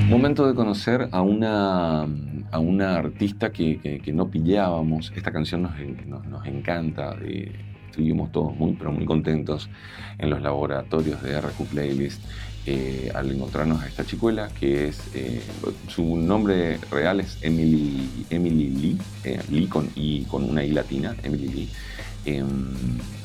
Momento de conocer a una artista que no pillábamos. Esta canción nos encanta. Estuvimos todos muy, pero muy contentos en los laboratorios de RQ Playlist al encontrarnos a esta chicuela que es, su nombre real es Emily Lee, Lee con una I latina, Emily Lee.